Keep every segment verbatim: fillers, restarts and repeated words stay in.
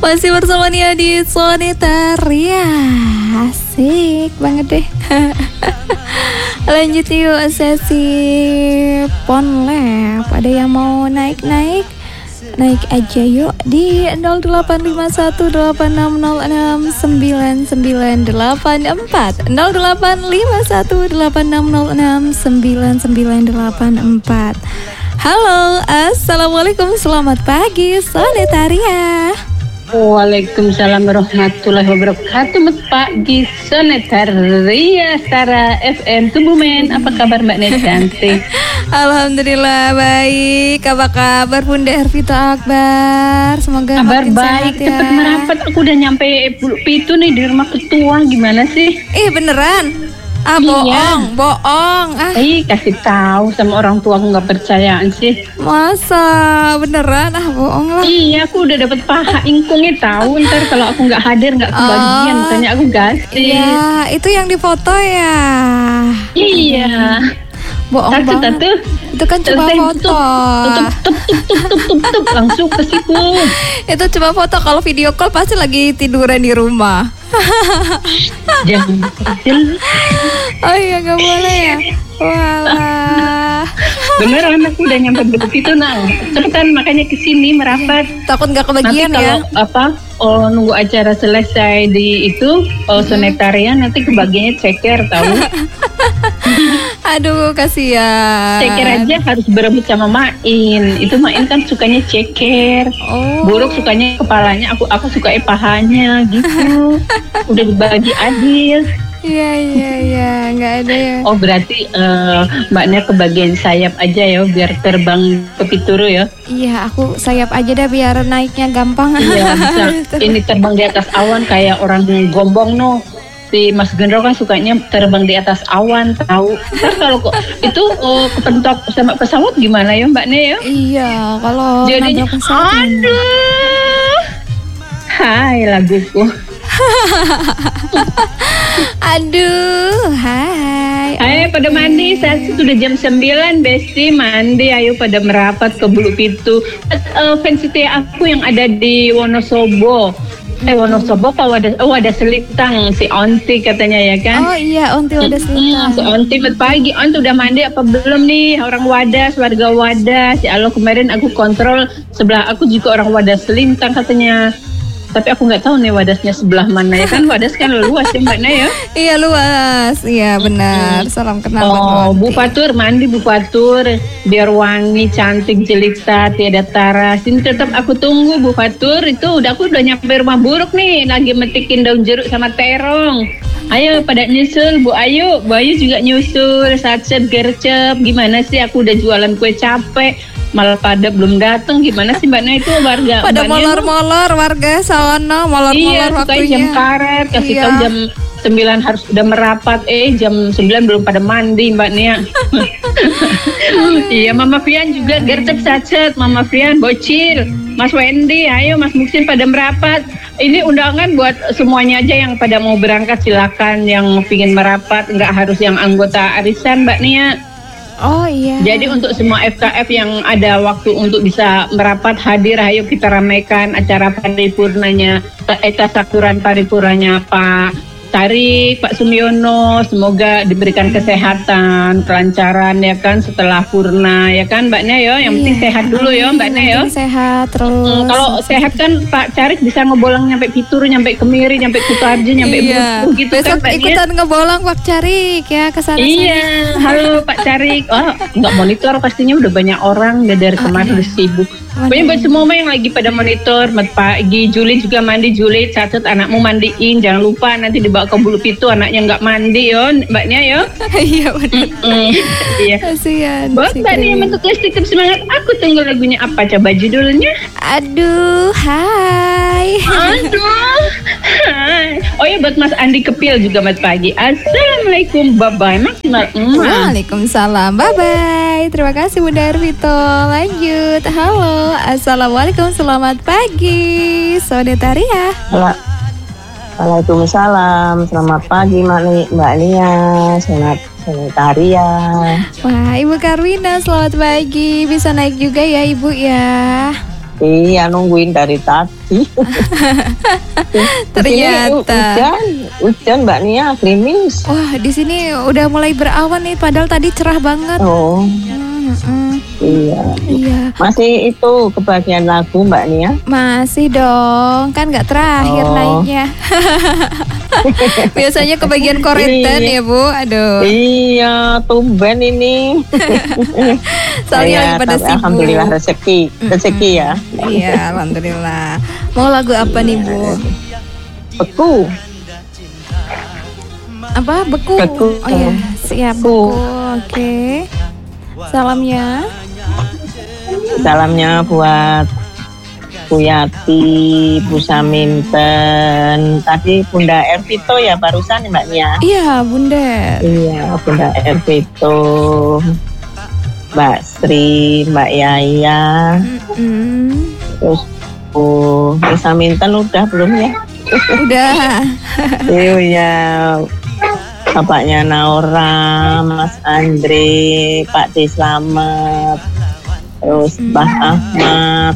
Masih bersama Nia di Sonetaria. Asik banget deh. Lanjut yuk sesi Ponlab. Ada yang mau naik-naik? Naik aja yuk di nol delapan lima satu delapan enam nol enam sembilan sembilan delapan empat nol delapan lima satu delapan enam nol enam sembilan sembilan delapan empat. Halo, assalamualaikum, selamat pagi Sonetaria. Waalaikumsalam warahmatullahi wabarakatuh. Selamat pagi Sonetaria Stara F M Kebumen. Apa kabar Mbak Nek cantik? Alhamdulillah baik. Apa kabar Bunda Hervita Akbar? Semoga kabar makin baik, sehat ya. Cepet merapat. Aku udah nyampe Pulau Pitu nih di rumah ketua. Gimana sih? Eh beneran? Ah Iya. bohong, bohong. Ah Eh kasih tahu sama orang tua, aku nggak percayaan sih. masa beneran? Ah bohong lah. Iya, aku udah dapat paha ingkungnya tahu. Ntar kalau aku nggak hadir nggak kebagian, Oh. makanya aku gasih. Iya, itu yang difoto ya. Iya. Bohong Satu banget. satu. Itu kan cuma Selesai, foto. tutup, tutup, tutup, tutup, tutup, tutup, langsung ke situ. Itu cuma foto. Kalau video call pasti lagi tiduran di rumah. Jangan kecil. Oh iya nggak boleh ya. Walah. Beneran aku udah nyampe Pulau Pitu nang. Cepetan makanya kesini merapat. Takut nggak Nanti kebagian kalau ya. apa oh, nunggu acara selesai di itu oh, Sonetaria nanti kebagiannya ceker tahu. Aduh kasihan. Ceker aja harus berebut sama Main. Itu Main kan sukanya ceker. Oh. Buruk sukanya kepalanya, aku aku suka pahanya gitu. Udah dibagi adil. Iya iya iya nggak ada ya. Oh berarti uh, mbaknya kebagian sayap aja ya biar terbang ke Pituru ya. Iya aku sayap aja dah biar naiknya gampang. Iya bisa. Ini terbang di atas awan kayak orang gombong no. Si Mas Gendro kan sukanya terbang di atas awan tahu. Ntar kalau kok itu oh, kepentok sama pesawat gimana ya mbaknya ya? Iya kalau Jadinya nabrak pesawat gimana? aduh. Hai laguku. Aduh, hai. Ayo pada mandi, saat itu sudah jam sembilan Besti mandi, ayo pada merapat ke Pulau Pitu. Uh, fans setia aku yang ada di Wonosobo. Eh Wonosobo kalau ada oh ada Selitang si Onti katanya ya kan? Oh iya, Onti udah Hmm, selesai. si Onti selamat pagi. Onti udah mandi apa belum nih? Orang Wadas, warga Wadas. Ya Allah kemarin aku kontrol sebelah aku juga orang Wadas Selintang katanya. Tapi aku nggak tahu nih Wadasnya sebelah mana ya kan? Wadas kan luas ya Mbak Naya. Iya luas, iya benar. Salam kenal buat Oh, Onti. Bu Fatur mandi Bu Fatur biar wangi, cantik, jelita, tiada tara. Sini tetap aku tunggu Bu Fatur. Itu udah aku udah nyampe rumah buruk nih, lagi metikin daun jeruk sama terong. Ayo pada nyusul Bu Ayu, Bu Ayu juga nyusul. Satset gercep, gimana sih aku udah jualan kue capek malah pada belum datang. Gimana sih Mbak Naya itu warga? Pada Mbak Naya molor-molor warga sono, molor-molor iya, sukanya waktunya. jam karet, kasih Iya. tahu jam sembilan harus udah merapat. Eh, jam sembilan belum pada mandi, Mbak Nia. Iya, Mama Fian juga gercep sacet. Mama Fian, Bocil, Mas Wendy, ayo Mas Muksin pada merapat. Ini undangan buat semuanya aja yang pada mau berangkat, silakan yang pingin merapat, nggak harus yang anggota arisan, Mbak Nia. Oh iya. Jadi untuk semua F K F yang ada waktu untuk bisa merapat hadir, ayo kita ramaikan acara paripurnanya, eh tasyakuran paripurnanya Pak Tarik, Pak Sumiono. Semoga diberikan kesehatan, kelancaran ya kan setelah purna ya kan Mbak Nia ya. Yang penting Iya. sehat dulu ya Mbak Nia ya. Yang penting sehat terus. Hmm, kalau sehat kan Pak Carik bisa ngebolang nyampe Pitur, nyampe Kemiri, nyampe Kutarjo, nyampe Iya. Buku gitu Besok kan Mbak Nia. ikutan ngebolang Pak Carik ya ke sana. Iya, halo Pak Carik. Oh, nggak monitor pastinya udah banyak orang, udah dari Oh, kemarin iya. udah sibuk. Waduh. Pokoknya buat semua yang lagi pada monitor, mat pagi, Juli juga mandi, Juli catat anakmu mandiin, jangan lupa nanti dibawa ke Bulu Pitu anaknya nggak mandi yo, Mbaknya yo. Iya benar. Mm, iya. Kasihan. Buat si Mbak Nia Kriwil. untuk listrik semangat, aku tunggu lagunya apa coba judulnya? Aduh, hai. Aduh, hai. Oh ya buat Mas Andi Kepil juga mat pagi. Assalamualaikum, bye bye maksimal. Waalaikumsalam, bye bye. Terima kasih Bunda Hervito. Lanjut, halo, assalamualaikum, selamat pagi, Sonetaria. Halo. Waalaikumsalam, selamat pagi Mbak Ni- Mbak Nia, selamat Sonetaria. Wah, Ibu Karwina, selamat pagi. Bisa naik juga ya Ibu ya. Iya, nungguin dari tadi. Ternyata. Hujan, hujan Mbak Nia, gerimis. Wah, di sini udah mulai berawan nih, padahal tadi cerah banget. Oh. Hmm, hmm. Iya. Iya. Masih itu kebagian lagu Mbak Nia? Masih dong, kan nggak terakhir Oh. naiknya. Biasanya kebagian koretan Iya. ya Bu, aduh. Iya, tumben ini. Soalnya lagi Iya, pada tapi sibuk. alhamdulillah rezeki, rezeki ya. Iya, alhamdulillah. Mau lagu apa nih Bu? Beku. Apa? Beku. Beku. Oh ya, siap Beku. Beku. Oke. Salamnya. Salamnya buat Bu Yati, Bu Saminten, tadi Bunda Ervito ya barusan Mbak Nia. Iya, Bunda. Iya, Bunda Ervito, Mbak Sri, Mbak Yaya, Mm-mm. terus Bu Saminten udah belum ya? Udah. Iya, bapaknya Naura, Mas Andre, Pak D Slamet, terus Mbah Ahmad,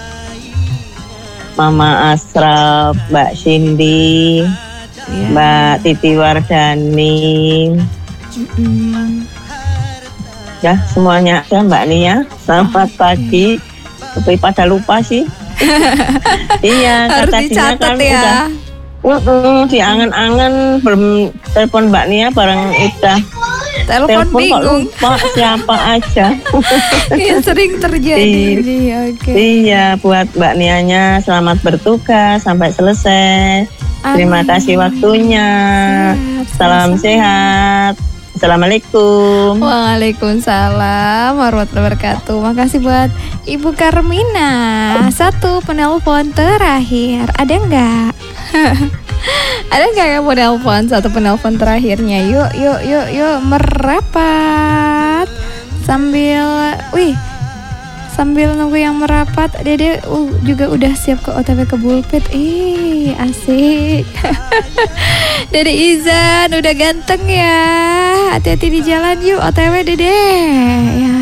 Mama Asraf, Mbak Cindy, Iya. Mbak Titi Wardani, Mm-mm. ya semuanya ada Mbak Nia. Selamat pagi. Tapi pada lupa sih. Iya, Harus tadinya dicatat kan ya. udah uh-uh, diangen-angen belum telepon Mbak Nia bareng udah Telepon kok bingung. lupa siapa aja. Iya, sering terjadi Iya. nih. Oke. Iya, buat Mbak Nianya selamat bertugas sampai selesai. Terima Amin. kasih waktunya. Siap, Salam sama-sama. sehat. Assalamualaikum. Waalaikumsalam warahmatullahi wabarakatuh. Makasih buat Ibu Karmina. Satu penelpon terakhir. Ada nggak? Ada nggak yang mau nelpon? Satu penelpon terakhirnya. Yuk, yuk, yuk, yuk merapat sambil, wih, sambil nunggu yang merapat. Dede uh, juga udah siap ke O T W ke Bulpit. Ih, asik. Dede Izan udah ganteng ya. Hati-hati di jalan yuk O T W Dede. Ya.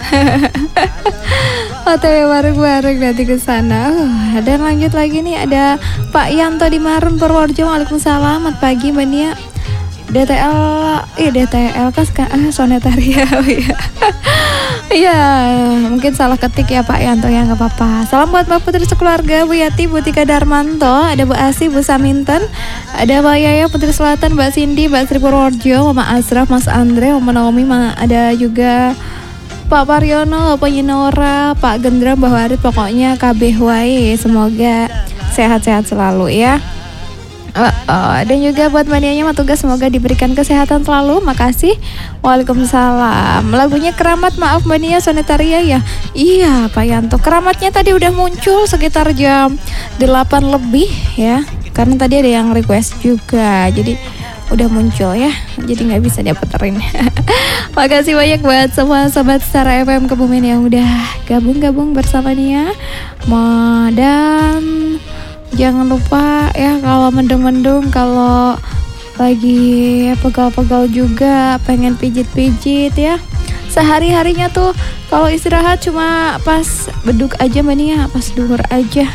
O T W bareng-bareng nanti ke sana. Uh, dan lanjut lagi nih ada Pak Yanto di Marun Purworejo. Waalaikumsalam. Selamat pagi Mbak Nia. D T L, eh D T L kas ah, Sonetaria. Iya. Iya, mungkin salah ketik ya Pak Yanto ya, nggak apa-apa. Salam buat Mbak Putri sekeluarga, Bu Yati, Bu Tika Darmanto, ada Bu Asi, Bu Saminten, ada Mbak Yaya, Putri Selatan, Mbak Cindy, Mbak Sri Purworejo, Mama Asraf, Mas Andre, Mama Naomi, ada juga Pak Paryono, Pak Yinora, Pak Gendra, Mbak Warid, pokoknya K B wae. Semoga sehat-sehat selalu ya. Uh, uh, dan juga buat manianya matugas semoga diberikan kesehatan selalu. Makasih. Waalaikumsalam. Lagunya Keramat, maaf Mbak Nia, Sonetaria ya. Iya Pak Yanto, Keramatnya tadi udah muncul sekitar jam delapan lebih ya. Karena tadi ada yang request juga, jadi udah muncul ya. Jadi nggak bisa diputerin. Makasih banyak buat semua sobat Star F M Kebumen yang udah gabung-gabung bersama Nia. Dan jangan lupa ya, kalau mendung-mendung, kalau lagi pegal-pegal juga, pengen pijit-pijit ya. Sehari-harinya tuh kalau istirahat cuma pas beduk aja Mbak Nia, pas duhur aja.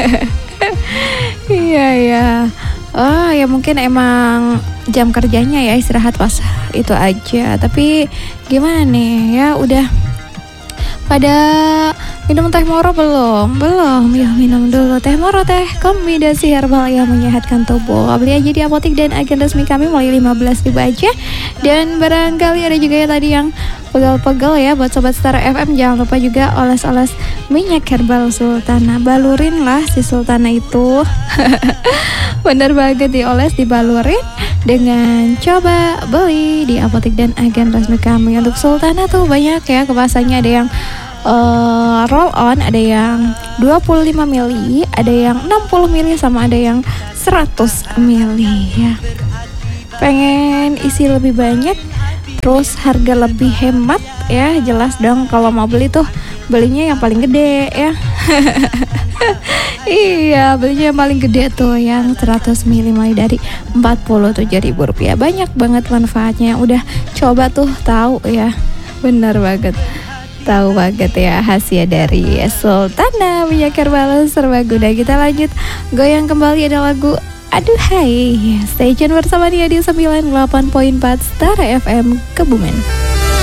Iya ya. Oh ya mungkin emang jam kerjanya ya istirahat pas itu aja. Tapi gimana nih ya, udah pada minum teh moro belum? Belum, ya minum dulu teh moro, teh kombinasi herbal yang menyehatkan tubuh. Beli aja di apotik dan agen resmi kami mulai lima belas ribu aja. Dan barangkali ada juga ya tadi yang pegal-pegal ya, buat sobat Star F M jangan lupa juga oles-oles minyak herbal Sultana. Balurin lah si Sultana itu. Bener banget, dioles, dibalurin dengan coba beli di apotik dan agen resmi kami. Untuk Sultana tuh banyak ya kemasannya, ada yang Uh, roll on, ada yang dua puluh lima mili, ada yang enam puluh mili, sama ada yang seratus mili ya. Pengen isi lebih banyak, terus harga lebih hemat ya, jelas dong kalau mau beli tuh belinya yang paling gede ya. Iya, belinya yang paling gede tuh yang seratus mili mulai dari empat puluh tujuh ribu rupiah. Banyak banget manfaatnya, udah coba tuh tahu ya. Benar banget. Tahu banget ya khasnya dari Sultana Minyak Herbal Serbaguna. Kita lanjut goyang kembali ada lagu Aduh Hai. Stay tune bersama dia di sembilan puluh delapan koma empat Star F M Kebumen.